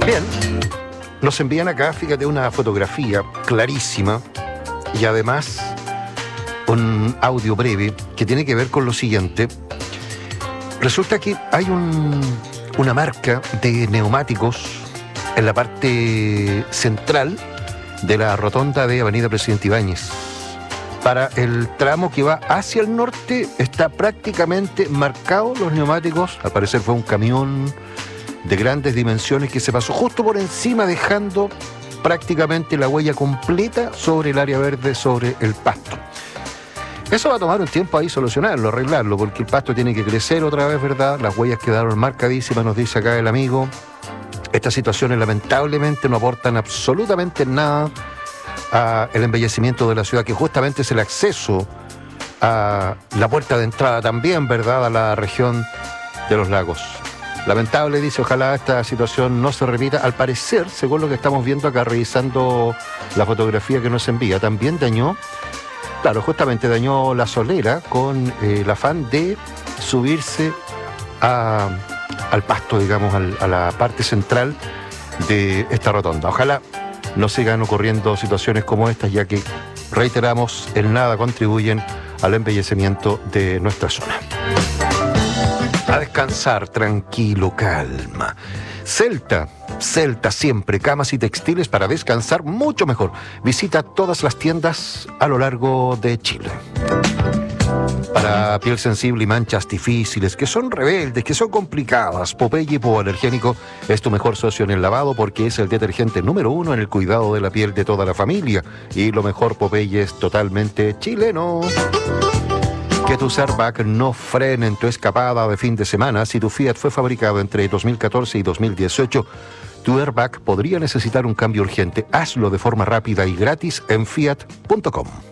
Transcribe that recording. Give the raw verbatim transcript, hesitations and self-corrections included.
Bien, nos envían acá, fíjate, una fotografía clarísima y además un audio breve que tiene que ver con lo siguiente. Resulta que hay un, una marca de neumáticos en la parte central de la rotonda de Avenida Presidente Ibáñez. Para el tramo que va hacia el norte está prácticamente marcado los neumáticos. Al parecer fue un camión de grandes dimensiones que se pasó justo por encima, dejando prácticamente la huella completa sobre el área verde, sobre el pasto. Eso va a tomar un tiempo ahí solucionarlo, arreglarlo, porque el pasto tiene que crecer otra vez, ¿verdad? Las huellas quedaron marcadísimas, nos dice acá el amigo. Estas situaciones lamentablemente no aportan absolutamente nada al embellecimiento de la ciudad, que justamente es el acceso a la puerta de entrada también, ¿verdad?, a la región de los lagos. Lamentable, dice, ojalá esta situación no se repita. Al parecer, según lo que estamos viendo acá, revisando la fotografía que nos envía, también dañó, claro, justamente dañó la solera con eh, el afán de subirse a, al pasto, digamos, al, a la parte central de esta rotonda. Ojalá no sigan ocurriendo situaciones como estas, ya que, reiteramos, en nada contribuyen al embellecimiento de nuestra zona. A descansar, tranquilo, calma. Celta, Celta siempre, camas y textiles para descansar mucho mejor. Visita todas las tiendas a lo largo de Chile. Para piel sensible y manchas difíciles, que son rebeldes, que son complicadas, Popeye Hipoalergénico es tu mejor socio en el lavado, porque es el detergente número uno en el cuidado de la piel de toda la familia. Y lo mejor, Popeye es totalmente chileno. Que tus airbags no frenen tu escapada de fin de semana. Si tu Fiat fue fabricado entre dos mil catorce y dos mil dieciocho, tu airbag podría necesitar un cambio urgente. Hazlo de forma rápida y gratis en fiat punto com.